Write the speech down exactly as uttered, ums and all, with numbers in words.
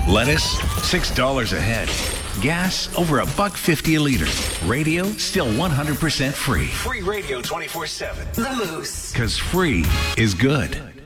Lettuce, six dollars a head. Gas, over a buck fifty a liter. Radio, still one hundred percent free. Free radio twenty-four seven. The Moose. Because free is good.